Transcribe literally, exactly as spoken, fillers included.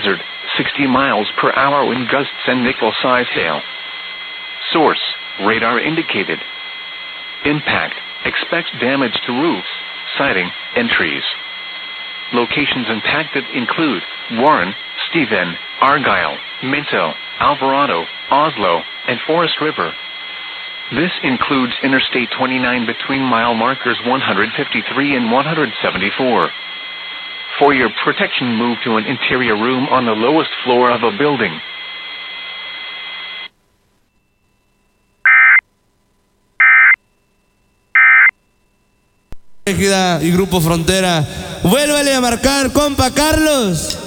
hazard, sixty miles per hour wind gusts and nickel-sized hail. Source, radar indicated. Impact, expect damage to roofs, siding, and trees. Locations impacted include Warren, Stephen, Argyle, Minto, Alvarado, Oslo, and Forest River. This includes Interstate twenty-nine between mile markers one hundred fifty-three and one hundred seventy-four. For your protection, move to an interior room on the lowest floor of a building. Y Grupo Frontera, vuélvale a marcar, compa Carlos.